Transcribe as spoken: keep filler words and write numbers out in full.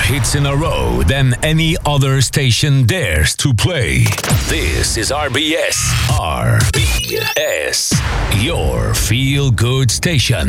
hits in a row than any other station dares to play. This is R B S. R B S, your feel-good station.